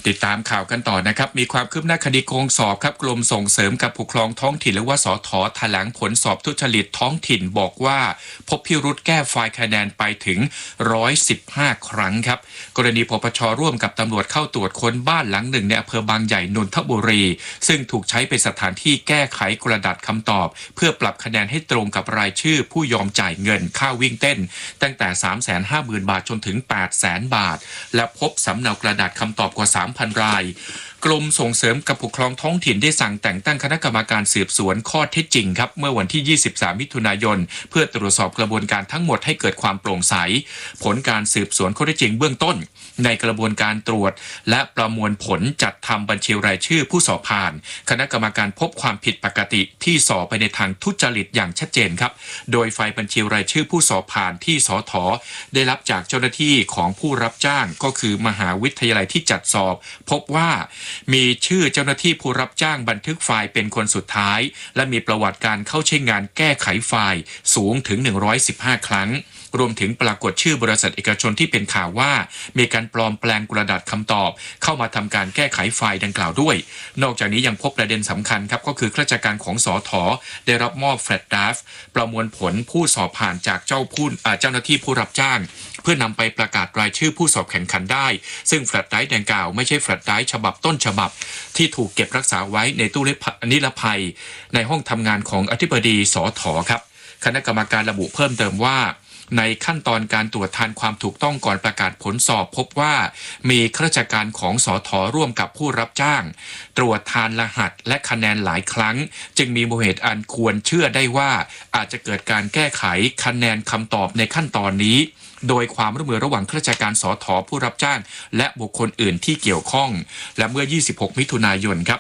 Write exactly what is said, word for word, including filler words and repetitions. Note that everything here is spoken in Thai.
ติดตามข่าวกันต่อนะครับมีความคืบหน้าคดีโกงสอบครับกรมส่งเสริมการปกครองท้องถิ่นหรือว่าสทแถลงผลสอบทุจริตท้องถิ่นบอกว่าพบพิรุธแก้ไฟล์คะแนนไปถึงหนึ่งร้อยสิบห้าครั้งครับกรณีปปชร่วมกับตำรวจเข้าตรวจค้นบ้านหลังหนึ่งในอำเภอบางใหญ่นนทบุรีซึ่งถูกใช้เป็นสถานที่แก้ไขกระดาษคำตอบเพื่อปรับคะแนนให้ตรงกับรายชื่อผู้ยอมจ่ายเงินค่าวิ่งเต้นตั้งแต่ สามแสนห้าหมื่น บาทจนถึง แปดแสน บาทและพบสำเนากระดาษคำตอบกว่า สามพัน รายกรมส่งเสริมการปกครองท้องถิ่นได้สั่งแต่งตั้งคณะกรรมการสืบสวนข้อเท็จจริงครับเมื่อวันที่ยี่สิบสามมิถุนายนเพื่อตรวจสอบกระบวนการทั้งหมดให้เกิดความโปร่งใสผลการสืบสวนข้อเท็จจริงเบื้องต้นในกระบวนการตรวจและประมวลผลจัดทำบัญชีรายชื่อผู้สอบผ่านคณะกรรมการพบความผิดปกติที่สอบไปในทางทุจริตอย่างชัดเจนครับโดยไฟล์บัญชีรายชื่อผู้สอบผ่านที่สทได้รับจากเจ้าหน้าที่ของผู้รับจ้างก็คือมหาวิทยาลัยที่จัดสอบพบว่ามีชื่อเจ้าหน้าที่ผู้รับจ้างบันทึกไฟล์เป็นคนสุดท้ายและมีประวัติการเข้าใช้งานแก้ไขไฟล์สูงถึงหนึ่งร้อยสิบห้าครั้งรวมถึงปรากฏชื่อบริษัทเอกชนที่เป็นข่าวว่ามีการปลอมแปลงกระดาษคำตอบเข้ามาทำการแก้ไขไฟล์ดังกล่าวด้วยนอกจากนี้ยังพบประเด็นสำคัญครับก็คือข้าราชการของสทได้รับมอบแฟลชไดรฟ์ประมวลผลผู้สอบผ่านจากเจ้าผู้เจ้าหน้าที่ผู้รับจ้างเพื่อนำไปประกาศรายชื่อผู้สอบแข่งขันได้ซึ่งแฟลชไดรฟ์ดังกล่าวไม่ใช่แฟลชไดรฟ์ฉบับต้นฉบับที่ถูกเก็บรักษาไว้ในตู้นิรภัยในห้องทำงานของอธิบดีสทครับคณะกรรมการระบุเพิ่มเติมว่าในขั้นตอนการตรวจทานความถูกต้องก่อนประกาศผลสอบพบว่ามีข้าราชการของสทร่วมกับผู้รับจ้างตรวจทานรหัสและคะแนนหลายครั้งจึงมีมูลเหตุอันควรเชื่อได้ว่าอาจจะเกิดการแก้ไขคะแนนคำตอบในขั้นตอนนี้โดยความร่วมมือระหว่างข้าราชการสทผู้รับจ้างและบุคคลอื่นที่เกี่ยวข้องและเมื่อยี่สิบหกมิถุนายนครับ